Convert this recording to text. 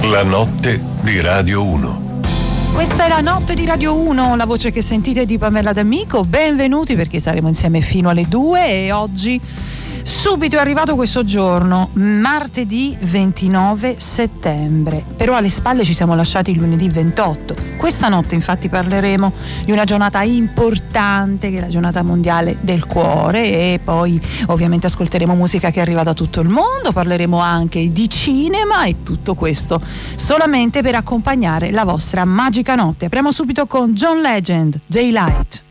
La notte di Radio 1. Questa è la notte di Radio 1, la voce che sentite è di Pamela D'Amico. Benvenuti, perché saremo insieme fino alle 2 e oggi subito è arrivato questo giorno, martedì 29 settembre, però alle spalle ci siamo lasciati il lunedì 28. Questa notte infatti parleremo di una giornata importante, che è la giornata mondiale del cuore, e poi ovviamente ascolteremo musica che arriva da tutto il mondo, parleremo anche di cinema e tutto questo solamente per accompagnare la vostra magica notte. Apriamo subito con John Legend, Daylight.